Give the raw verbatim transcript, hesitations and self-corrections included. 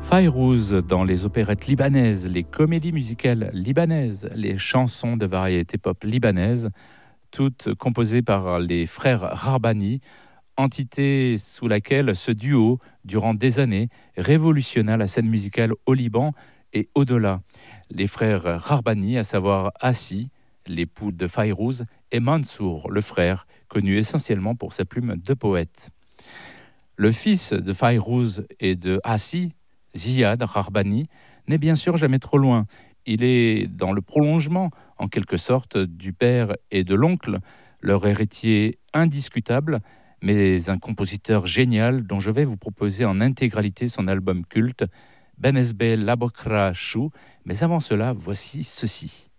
Fayrouz dans les opérettes libanaises, les comédies musicales libanaises, les chansons de variété pop libanaise, toutes composées par les frères Rarbani, entité sous laquelle ce duo, durant des années, révolutionna la scène musicale au Liban et au-delà. Les frères Rarbani, à savoir Assi, l'époux de Fayrouz, et Mansour, le frère, connu essentiellement pour sa plume de poète. Le fils de Fayrouz et de Assi, Ziad Rarbani, n'est bien sûr jamais trop loin. Il est dans le prolongement, en quelque sorte, du père et de l'oncle, leur héritier indiscutable, mais un compositeur génial dont je vais vous proposer en intégralité son album culte, Benesbe Labokra Chou. Mais avant cela, voici ceci.